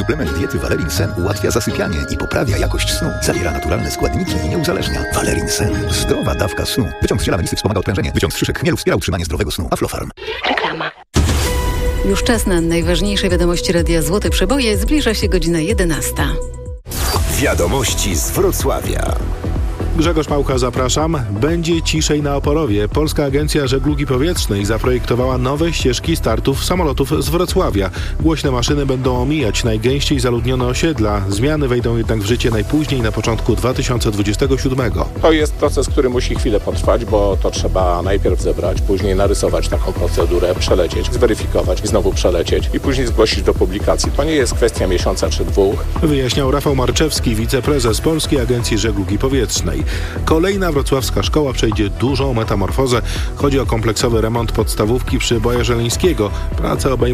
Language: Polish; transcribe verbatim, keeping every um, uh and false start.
Suplement diety Valerin Sen ułatwia zasypianie i poprawia jakość snu. Zawiera naturalne składniki i nie uzależnia. Valerin Sen. Zdrowa dawka snu. Wyciąg z ziela melisy wspomaga odprężenie. Wyciąg z szyszek chmielu wspiera utrzymanie zdrowego snu. Aflofarm. Reklama. Już czas na najważniejsze wiadomości Radia Złote Przeboje. Zbliża się godzina jedenasta. Wiadomości z Wrocławia. Grzegorz Małcha, zapraszam. Będzie ciszej na Oporowie. Polska Agencja Żeglugi Powietrznej zaprojektowała nowe ścieżki startów samolotów z Wrocławia. Głośne maszyny będą omijać najgęściej zaludnione osiedla. Zmiany wejdą jednak w życie najpóźniej na początku dwa tysiące dwudziestego siódmego. To jest proces, który musi chwilę potrwać, bo to trzeba najpierw zebrać, później narysować taką procedurę, przelecieć, zweryfikować i znowu przelecieć i później zgłosić do publikacji. To nie jest kwestia miesiąca czy dwóch. Wyjaśniał Rafał Marczewski, wiceprezes Polskiej Agencji Żeglugi Powietrznej. Kolejna wrocławska szkoła przejdzie dużą metamorfozę. Chodzi o kompleksowy remont podstawówki przy Boja Żeleńskiego. Prace obejmują